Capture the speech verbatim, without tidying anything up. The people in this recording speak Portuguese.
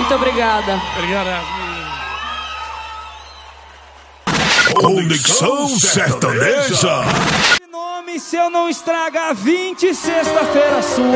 Muito obrigada. Obrigada. Conexão Sertaneja. Nome se eu não estragar vinte, sexta-feira sua.